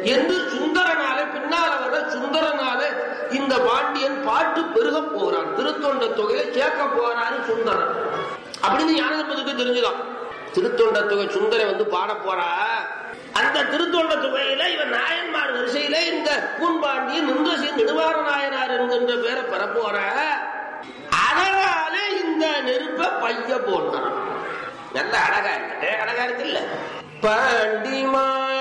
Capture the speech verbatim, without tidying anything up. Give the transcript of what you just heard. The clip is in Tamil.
என்று சுந்தரனால பின்னால வர சுந்தரனால இந்த பாண்டியன் பாட்டு பெருக போறான், திருத்தொண்ட தொகையை சேர்க்க போறாரு சுந்தரன் அப்படின்னு ஞானசம்பந்தருக்கு தெரிஞ்சுதான். திருத்தொண்ட தொகை சுந்தரை வந்து பாட போறா. அந்த திருத்தொண்ட தொகையில இவன் நாயன்மார் வரிசையில இந்த பூன்பாண்டியன் நின்றசி நெடுவார நாயனார் என்கின்ற பேரை பெற போற. அதனால இந்த நெருப்ப பைய போடுறான். நல்ல அழகா இருக்கு, அழகா இருக்கு இல்ல. பாண்டிமா